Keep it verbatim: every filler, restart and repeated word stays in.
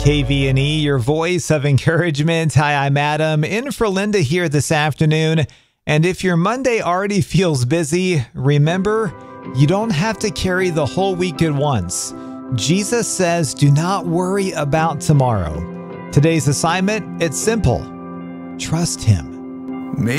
K V N E, your voice of encouragement. Hi, I'm Adam, in for Linda here this afternoon. And if your Monday already feels busy, remember, you don't have to carry the whole week at once. Jesus says, do not worry about tomorrow. Today's assignment, it's simple. Trust Him.